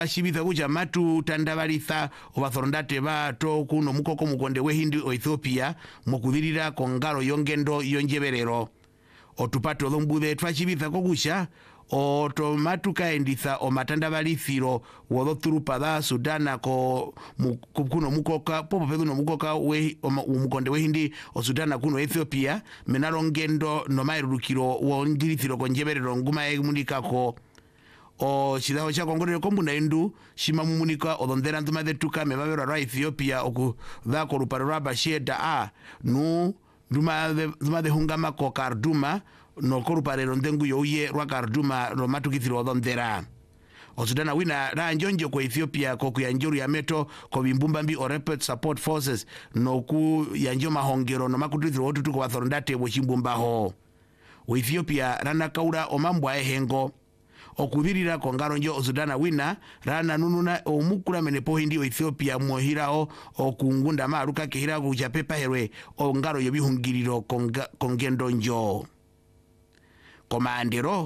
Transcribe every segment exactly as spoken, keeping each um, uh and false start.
ashibitha kuja matu tandabalitha obathorondate bato kuno mukoko mukonde wehindi o Ethiopia mukuthirira kongaro yongendo yonjeberero otupato thombude twashibitha kokusha otomatu kaenditha o matandabalithiro wothurupa da Sudana ko kuno mukoka popo peduno mukoka we umukonde wehindi o Sudana kuno Ethiopia menarongendo no mairukiro wonjirithiro konjeberero nguma emunikako o chidaho cha kongorero kombuna indu shima mumunika odondera nduma detuka mebabero ra Ethiopia oku da ko ruparo raba sheda a nu nduma de nduma de hungama ko Karduma no koruparero ndengu yoye rwa Karduma ro matukithiro odondera o Sudana wina ra njonjo ko Ethiopia ko kuyanjuru ya meto ko bimbumba o Rapid Support Forces no ku yanjo mahongero no makutithiro otutuko wathorondate bo chimbumba ho o Ethiopia rana kaura o mambo ehengo okuthirira kongaro njo o Sudana wina rana nununa omukura menepo hindi o Ethiopia mohirao okungunda maruka kehira kuja pepa herwe o ngaro yobihungiriro konga, kongendo njo komandero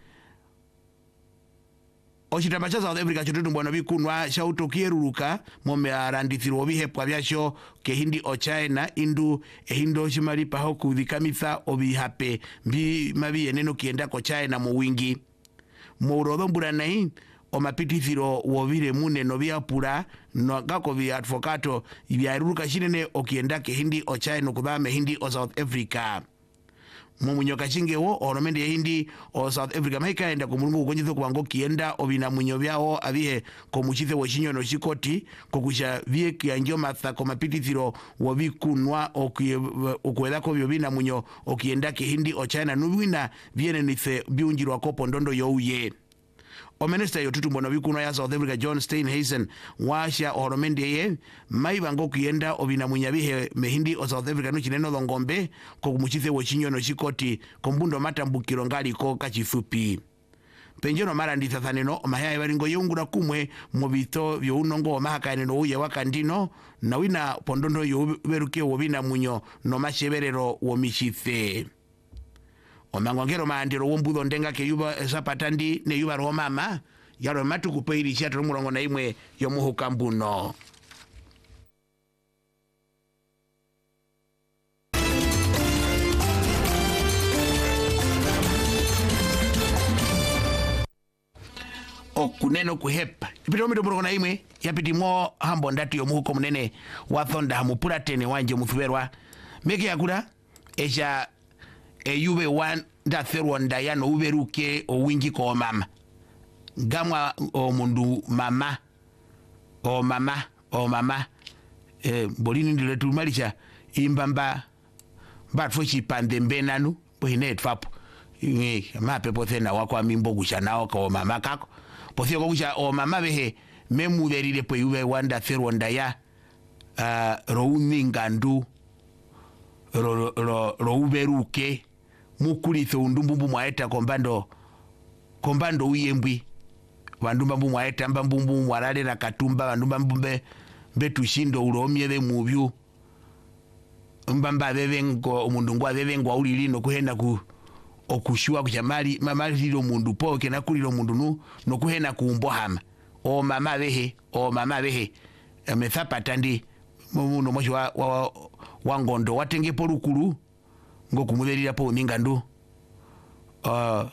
ochitamba cha South Africa chotutu mbwana bikunwa shauto kieruruka mome arandithiro obihepwa byasho kehindi o China indu ehindo shimali paho kudhikamitha obihape mbi mabi eneno kienda ko China mu wingi Mourodho mburanai o mapitithiro wovire mune no biapura no gako bi advocato byaruruka shinene okienda kehindi o China kudhame hindi o South Africa mumunyoka chingewo oromende hindi o South Africa maika enda kumulungu konjitho kubango kienda obina munyo byao abihe komuchithe woshinyo no shikoti kokusha vie kianjo matha ko mapitithiro wobikunwa okweda ko byobina munyo okienda kehindi o China nuwina viene nife biunjirwa ko pondondo youye o minister yotutu mbona bikunwa ya South Africa John Steenhuisen washa oromende ye maibango kienda obina munyabihe mehindi o South Africa no chineno longombe ko kumuchithe woshinyo no shikoti kombundo matambukiro ngali ko kachifupi penjono mara ndithathaneno mahaya baringo yungura kumwe mubito byo unongo mahakane no uye wakandino na wina pondondo yo beruke wobina munyo no masheberero wo mishithe omangongero maandiro wombudho ndenga ke yuba sapatandi ne yuba ro mama yaro matu kupeiri chatro murongo na imwe yo muhukambuno okuneno kuhepa ipiro mido murongo na imwe yapiti mo hambo ndatu yo muhuko munene wathonda hamupura tene wanje muthuberwa meke yakura esha eyube wan da therwa ndayano uberuke o wingi ko mama gamwa o mundu mama o mama o mama eh bolini ndile tumalisha imbamba batfo chipande mbenanu bohine tfapo ngi mape pothena wakwa mimbo kusha nao ko mama kako pothio ko kusha o mama behe memuderire po yube wanda therwa ndaya uh, ro uningandu ro ro ro uberuke mukulitho undumbu mwaeta kombando kombando uyembwi vandumba mbu mwaeta mbambumbu mwarale na katumba vandumba mbumbe betushindo uromyele mubyu mbamba bebengo umundu ngwa bebengo ulilino kuhena ku okushua kuchamali mamali lilo mundu poke na kulilo mundu nu no kuhena kuumbo hama o mama behe o mama behe amethapa tandi muno moshi wa, wa, wa ngondo watenge porukulu ngo kumuderira po ningandu uh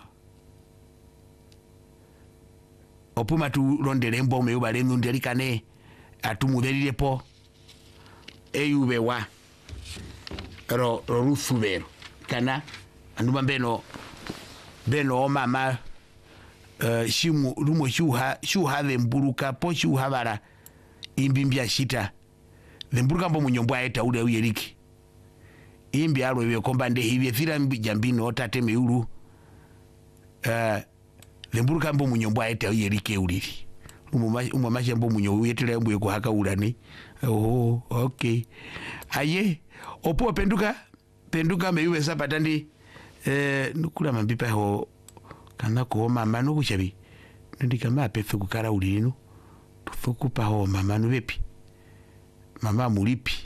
opuma tu rondere mbo me ubale ndundelikane atumuderire po eyube wa ro ro rufubero kana anduma beno beno o mama uh shimu rumo shuha shuha the mburuka po shuha bara imbimbia shita the mburuka mbo munyombo aeta ule uyeriki imbi aro byo kombande hivye fira jambino otate meuru uh lemburuka mbo munyombo aeta uyerike uliri umuma mashe mbo munyo uyetira mbo yeko haka ulani oh okay aye opo penduka penduka meyuwe sapatandi eh nukula mambipa ho kana ko mama no kuchabi ndika mape thuku kara ulino thuku pa ho mama no bepi mama mulipi